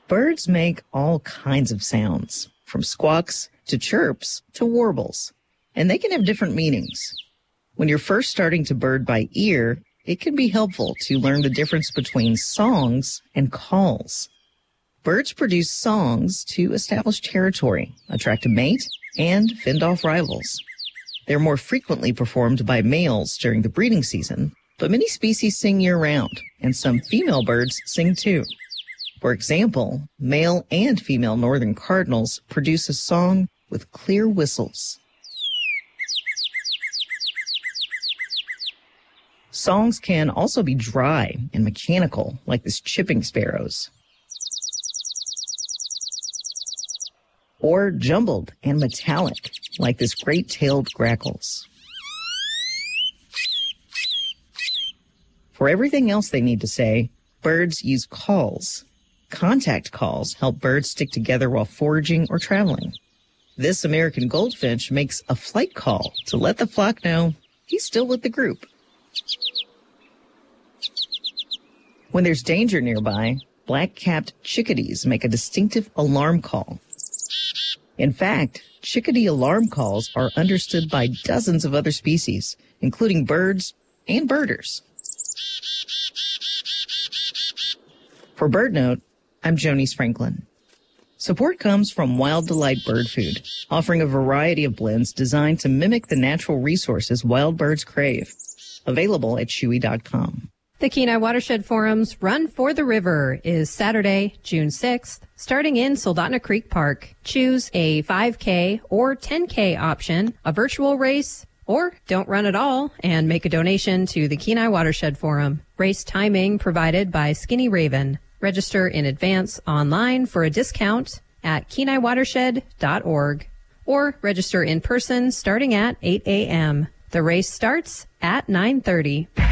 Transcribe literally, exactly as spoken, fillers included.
Birds make all kinds of sounds, from squawks to chirps to warbles, and they can have different meanings. When you're first starting to bird by ear, it can be helpful to learn the difference between songs and calls. Birds produce songs to establish territory, attract a mate, and fend off rivals. They're more frequently performed by males during the breeding season, but many species sing year-round, and some female birds sing too. For example, male and female northern cardinals produce a song with clear whistles. Songs can also be dry and mechanical, like this chipping sparrow's, or jumbled and metallic, like this great-tailed grackle's. For everything else they need to say, birds use calls. Contact calls help birds stick together while foraging or traveling. This American goldfinch makes a flight call to let the flock know he's still with the group. When there's danger nearby, black-capped chickadees make a distinctive alarm call. In fact, chickadee alarm calls are understood by dozens of other species, including birds and birders. For BirdNote, I'm Jonice Franklin. Support comes from Wild Delight Bird Food, offering a variety of blends designed to mimic the natural resources wild birds crave. Available at chewy dot com. The Kenai Watershed Forum's Run for the River is Saturday, June sixth, starting in Soldotna Creek Park. Choose a five K or ten K option, a virtual race, or don't run at all and make a donation to the Kenai Watershed Forum. Race timing provided by Skinny Raven. Register in advance online for a discount at kenai watershed dot org or register in person starting at eight a.m. The race starts at nine thirty.